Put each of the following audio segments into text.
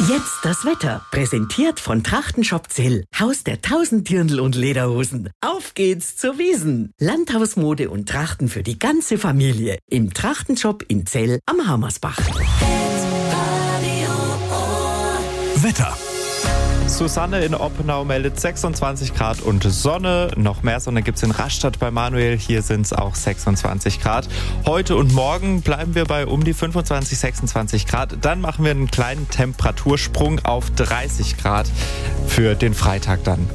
Jetzt das Wetter, präsentiert von Trachtenshop Zell, Haus der 1000 Dirndl und Lederhosen. Auf geht's zur Wiesn. Landhausmode und Trachten für die ganze Familie im Trachtenshop in Zell am Hammersbach. Wetter. Susanne in Oppenau meldet 26 Grad und Sonne. Noch mehr Sonne gibt's in Rastatt bei Manuel. Hier sind's auch 26 Grad. Heute und morgen bleiben wir bei um die 25, 26 Grad. Dann machen wir einen kleinen Temperatursprung auf 30 Grad für den Freitag dann.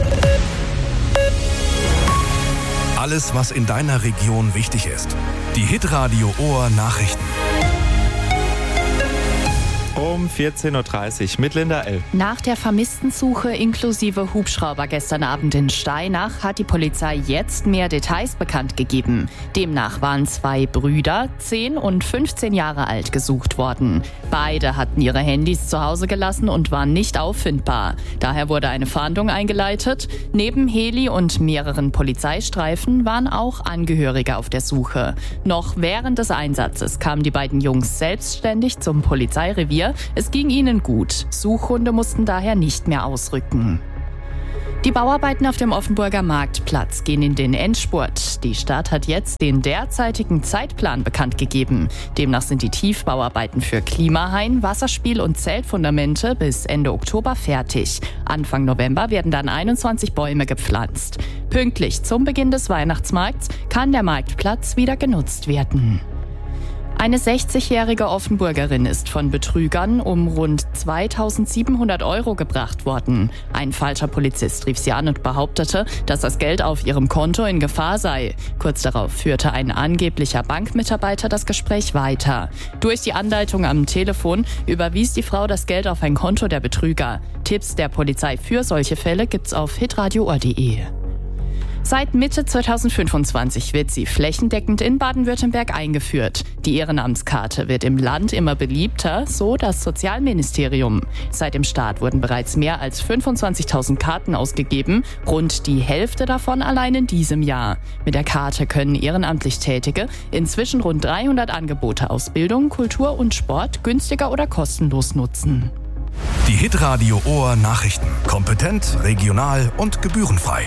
Alles, was in deiner Region wichtig ist. Die Hitradio Ohr Nachrichten. Um 14.30 Uhr mit Linda L. Nach der Vermisstensuche inklusive Hubschrauber gestern Abend in Steinach hat die Polizei jetzt mehr Details bekannt gegeben. Demnach waren 2 Brüder, 10 und 15 Jahre alt, gesucht worden. Beide hatten ihre Handys zu Hause gelassen und waren nicht auffindbar. Daher wurde eine Fahndung eingeleitet. Neben Heli und mehreren Polizeistreifen waren auch Angehörige auf der Suche. Noch während des Einsatzes kamen die beiden Jungs selbstständig zum Polizeirevier. Es ging ihnen gut. Suchhunde mussten daher nicht mehr ausrücken. Die Bauarbeiten auf dem Offenburger Marktplatz gehen in den Endspurt. Die Stadt hat jetzt den derzeitigen Zeitplan bekannt gegeben. Demnach sind die Tiefbauarbeiten für Klimahain, Wasserspiel und Zeltfundamente bis Ende Oktober fertig. Anfang November werden dann 21 Bäume gepflanzt. Pünktlich zum Beginn des Weihnachtsmarkts kann der Marktplatz wieder genutzt werden. Eine 60-jährige Offenburgerin ist von Betrügern um rund 2.700 € gebracht worden. Ein falscher Polizist rief sie an und behauptete, dass das Geld auf ihrem Konto in Gefahr sei. Kurz darauf führte ein angeblicher Bankmitarbeiter das Gespräch weiter. Durch die Anleitung am Telefon überwies die Frau das Geld auf ein Konto der Betrüger. Tipps der Polizei für solche Fälle gibt's auf hitradioohr.de. Seit Mitte 2025 wird sie flächendeckend in Baden-Württemberg eingeführt. Die Ehrenamtskarte wird im Land immer beliebter, so das Sozialministerium. Seit dem Start wurden bereits mehr als 25.000 Karten ausgegeben, rund die Hälfte davon allein in diesem Jahr. Mit der Karte können ehrenamtlich Tätige inzwischen rund 300 Angebote aus Bildung, Kultur und Sport günstiger oder kostenlos nutzen. Die Hitradio Ohr Nachrichten. Kompetent, regional und gebührenfrei.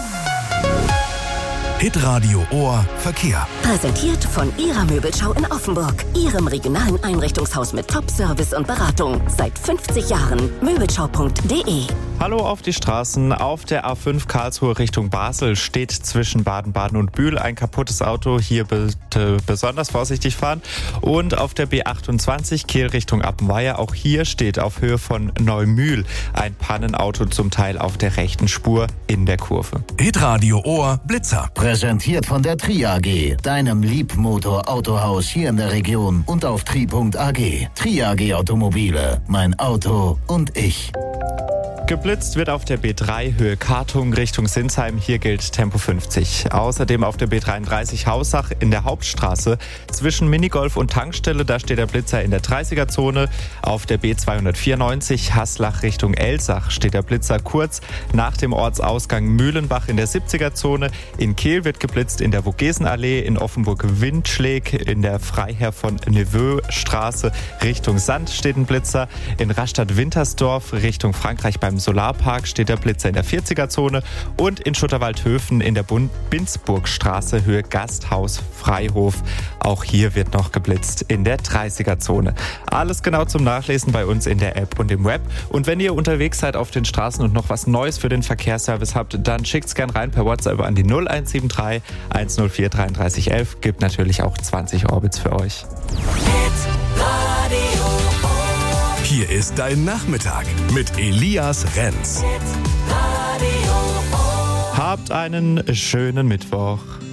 Hitradio Ohr Verkehr. Präsentiert von Ihrer Möbelschau in Offenburg. Ihrem regionalen Einrichtungshaus mit Top-Service und Beratung. Seit 50 Jahren. Möbelschau.de. Hallo auf die Straßen. Auf der A5 Karlsruhe Richtung Basel steht zwischen Baden-Baden und Bühl ein kaputtes Auto. Hier bitte besonders vorsichtig fahren. Und auf der B28 Kehl Richtung Appenweier. Auch hier steht auf Höhe von Neumühl ein Pannenauto, zum Teil auf der rechten Spur in der Kurve. Hitradio Ohr Blitzer. Präsentiert von der Tri AG, deinem Liebmotor-Autohaus hier in der Region und auf tri.ag. Tri AG Automobile, mein Auto und ich. Geblitzt wird auf der B3 Höhe Kartung Richtung Sinsheim. Hier gilt Tempo 50. Außerdem auf der B33 Haussach in der Hauptstraße zwischen Minigolf und Tankstelle. Da steht der Blitzer in der 30er-Zone. Auf der B294 Haslach Richtung Elsach steht der Blitzer kurz nach dem Ortsausgang Mühlenbach in der 70er-Zone. In Kehl wird geblitzt in der Vogesenallee, in Offenburg-Windschläg, in der Freiherr von Neveu-Straße Richtung Sand steht ein Blitzer. In Rastatt-Wintersdorf Richtung Frankreich beim Solarpark steht der Blitzer in der 40er-Zone und in Schutterwaldhöfen in der Binsburgstraße Höhe Gasthaus Freihof. Auch hier wird noch geblitzt in der 30er-Zone. Alles genau zum Nachlesen bei uns in der App und im Web. Und wenn ihr unterwegs seid auf den Straßen und noch was Neues für den Verkehrsservice habt, dann schickt's gern rein per WhatsApp an die 0173 104 33 11. Gibt natürlich auch 20 Orbits für euch. Hier ist dein Nachmittag mit Elias Renz. Habt einen schönen Mittwoch.